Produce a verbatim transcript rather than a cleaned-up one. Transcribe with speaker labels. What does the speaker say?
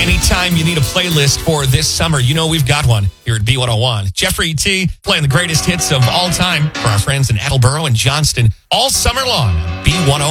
Speaker 1: Anytime you need a playlist for this summer, you know we've got one here at B one oh one. Jeffrey T. playing the greatest hits of all time for our friends in Attleboro and Johnston all summer long. B one oh one.